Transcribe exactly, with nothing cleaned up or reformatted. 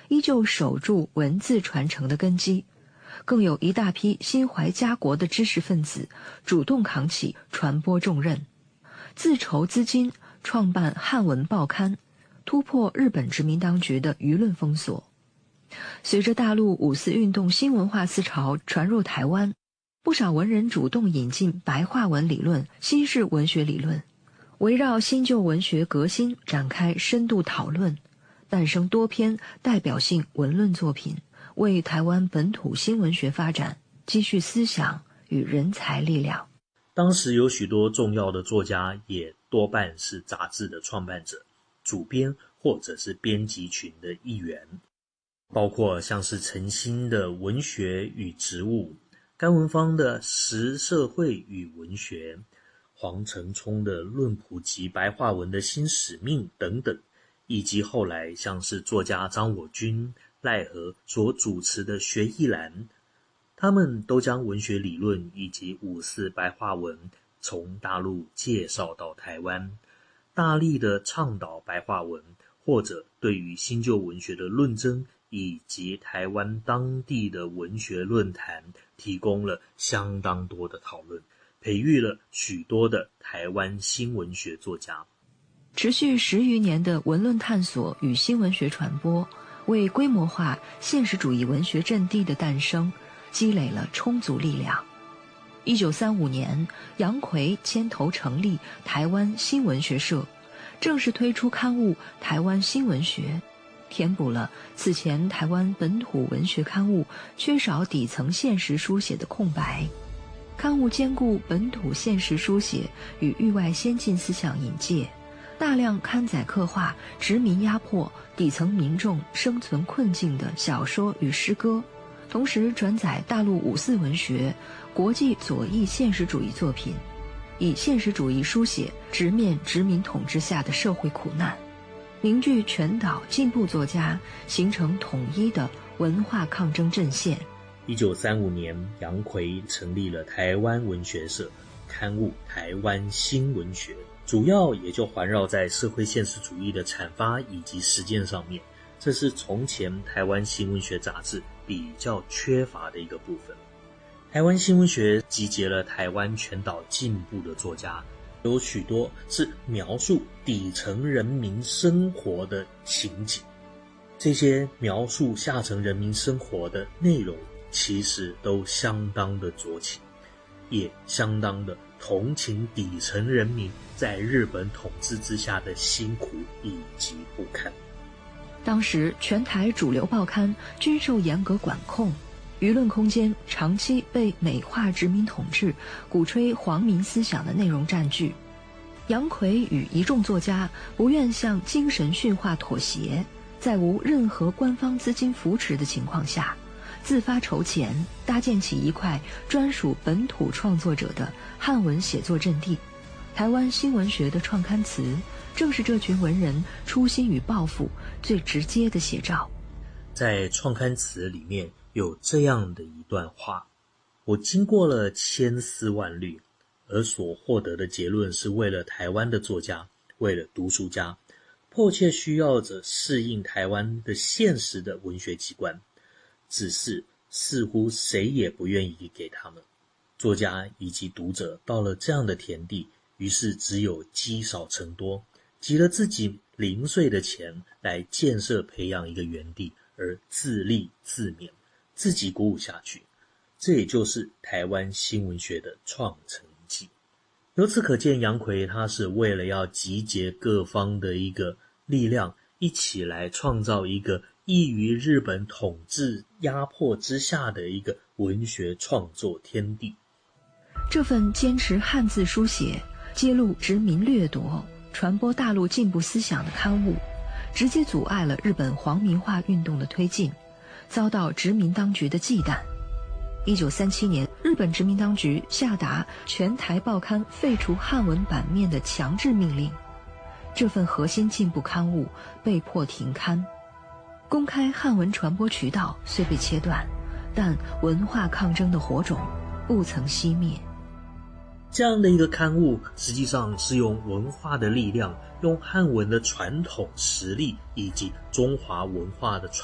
依旧守住文字传承的根基，更有一大批心怀家国的知识分子主动扛起传播重任，自筹资金创办汉文报刊，突破日本殖民当局的舆论封锁。随着大陆五四运动新文化思潮传入台湾，不少文人主动引进白话文理论、新式文学理论，围绕新旧文学革新展开深度讨论，诞生多篇代表性文论作品，为台湾本土新文学发展积蓄思想与人才力量。 当时有许多重要的作家，也多半是杂志的创办者、主编或者是编辑群的一员，包括像是陈新的《文学与植物》，甘文芳的《实社会与文学》，黄承聪的《论普及白话文的新使命》等等，以及后来像是作家张我军、赖和所主持的学艺栏，他们都将文学理论以及五四白话文从大陆介绍到台湾，大力的倡导白话文，或者对于新旧文学的论争以及台湾当地的文学论坛提供了相当多的讨论，培育了许多的台湾新文学作家。 持续十余年的文论探索与新文学传播，为规模化现实主义文学阵地的诞生积累了充足力量。一九三五年，杨逵牵头成立台湾新文学社，正式推出刊物《台湾新文学》，填补了此前台湾本土文学刊物缺少底层现实书写的空白。刊物兼顾本土现实书写与域外先进思想引介，大量刊载刻画殖民压迫、底层民众生存困境的小说与诗歌，同时转载大陆五四文学、国际左翼现实主义作品，以现实主义书写直面殖民统治下的社会苦难，凝聚全岛进步作家，形成统一的文化抗争阵线。 一九三五年，杨逵成立了台湾文学社，刊物《台湾新文学》，主要也就环绕在社会现实主义的阐发以及实践上面，这是从前台湾新文学杂志比较缺乏的一个部分。台湾新文学集结了台湾全岛进步的作家，有许多是描述底层人民生活的情景，这些描述下层人民生活的内容其实都相当的酌情，也相当的同情底层人民在日本统治之下的辛苦以及不堪。 当时全台主流报刊均受严格管控，舆论空间长期被美化殖民统治、鼓吹皇民思想的内容占据。杨逵与一众作家不愿向精神驯化妥协，在无任何官方资金扶持的情况下，自发筹钱，搭建起一块专属本土创作者的汉文写作阵地。台湾新文学的创刊词，正是这群文人初心与抱负最直接的写照。 在创刊词里面有这样的一段话：我经过了千丝万虑，而所获得的结论是为了台湾的作家，为了读书家，迫切需要着适应台湾的现实的文学机关，只是似乎谁也不愿意给他们。作家以及读者到了这样的田地，于是只有积少成多，集了自己零碎的钱来建设培养一个园地，而自立自勉，自己鼓舞下去。这也就是台湾新文学的创成记。由此可见，杨逵他是为了要集结各方的一个力量，一起来创造一个异于日本统治压迫之下的一个文学创作天地。 这份坚持汉字书写、揭露殖民掠夺、传播大陆进步思想的刊物，直接阻碍了日本皇民化运动的推进，遭到殖民当局的忌惮。一九三七年，日本殖民当局下达全台报刊废除汉文版面的强制命令，这份核心进步刊物被迫停刊。公开汉文传播渠道虽被切断，但文化抗争的火种不曾熄灭。 这样的一个刊物实际上是用文化的力量，用汉文的传统实力以及中华文化的传